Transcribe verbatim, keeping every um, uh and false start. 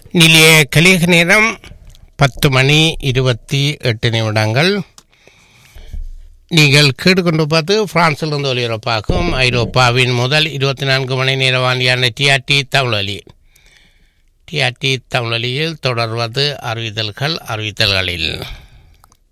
நிலைய கலிக நேரம் பத்து மணி இருபத்தி எட்டு நிமிடங்கள். நீங்கள் கேட்டுக்கொண்டு பார்த்து பிரான்சிலிருந்து ஒலிபரப்பாகும் ஐரோப்பாவின் முதல் இருபத்தி நான்கு மணி நேர வானியான டிஆர்டி தமிழொலி. டிஆர்டி தமிழொலியில் தொடர்வது அறிவித்தல்கள் அறிவித்தல்களில்